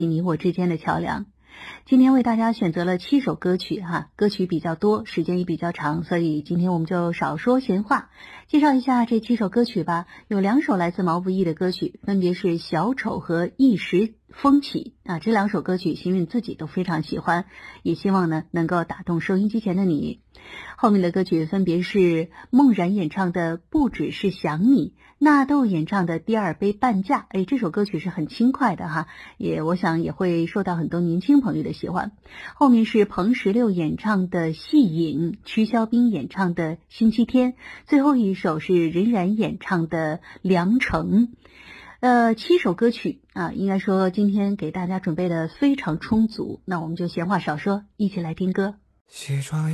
你我之间的桥梁。今天为大家选择了7首歌曲歌曲比较多，时间也比较长，所以今天我们就少说闲话，介绍一下这7首歌曲吧。有2首来自毛不易的歌曲，分别是小丑和一时风起这2首歌曲幸运自己都非常喜欢，也希望呢能够打动收音机前的你。后面的歌曲分别是梦然演唱的不只是想你，纳豆演唱的第2杯半价，这首歌曲是很轻快的我想也会受到很多年轻朋友的喜欢。后面是彭石榴演唱的戏瘾，曲小冰演唱的星期天，最后一首是任然演唱的良辰。7首歌曲应该说今天给大家准备的非常充足，那我们就闲话少说，一起来听歌。